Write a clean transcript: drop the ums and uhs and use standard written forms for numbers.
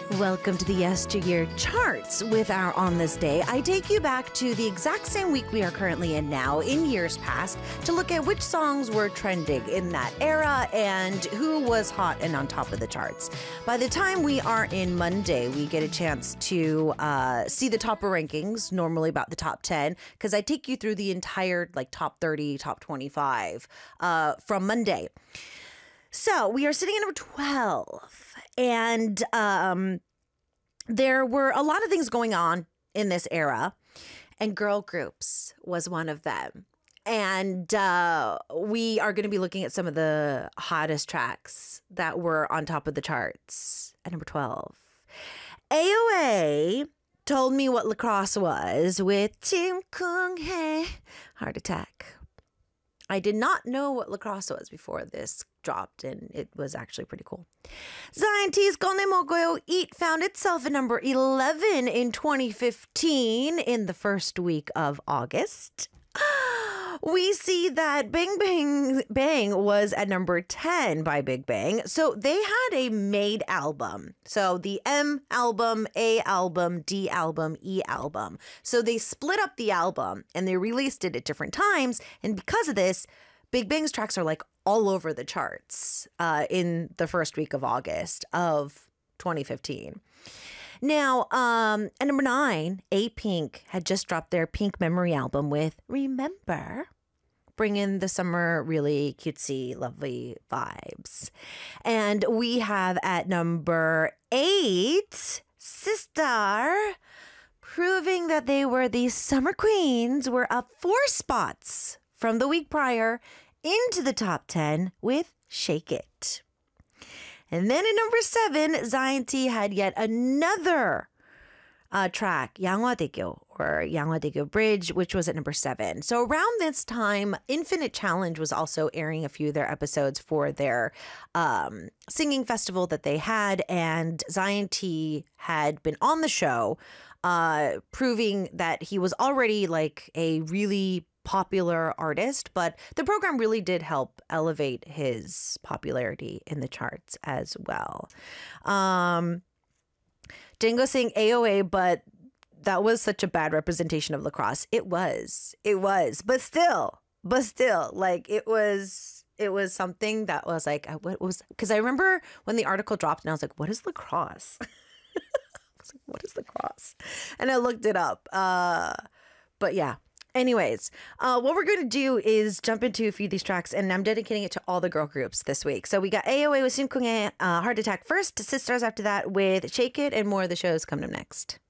Welcome to the Yesteryear Charts. With our On This Day, I take you back to the exact same week we are currently in now, in years past, to look at which songs were trending in that era and who was hot and on top of the charts. By the time we are in Monday, we get a chance to see the topper rankings, normally about the top 10, because I take you through the entire top 30, top 25 from Monday. So we are sitting at number 12, and there were a lot of things going on in this era, and girl groups was one of them. And we are going to be looking at some of the hottest tracks that were on top of the charts at number 12. AOA told me what lacrosse was with Tim Kung Hee, Heart Attack. I did not know what lacrosse was before this dropped, and it was actually pretty cool. Zion T's Konemogoyo Eat found itself at number 11 in 2015 in the first week of August. We see that Bang Bang Bang was at number 10 by Big Bang. So they had a made album. So the M album, A album, D album, E album. So they split up the album and they released it at different times. And because of this, Big Bang's tracks are all over the charts in the first week of August of 2015. Now, at number 9, A-Pink had just dropped their Pink Memory album with Remember, bringing the summer really cutesy, lovely vibes. And we have at number 8, Sister, proving that they were the summer queens, were up 4 spots from the week prior into the top 10 with Shake It. And then at number 7, Zion T had yet another track, Yanghwa-daegyo, or Yanghwa-daegyo Bridge, which was at number 7. So around this time, Infinite Challenge was also airing a few of their episodes for their singing festival that they had, and Zion T had been on the show, proving that he was already a really popular artist, but the program really did help elevate his popularity in the charts as well. Jingo saying AOA, but that was such a bad representation of lacrosse. It was, but still, it was something that was what was, because I remember when the article dropped and I was like, what is lacrosse? I was like, what is lacrosse? And I looked it up. But yeah. Anyways, what we're going to do is jump into a few of these tracks, and I'm dedicating it to all the girl groups this week. So we got AOA with Sim Kung Hee, Heart Attack first, Sisters after that with Shake It, and more of the shows coming up next.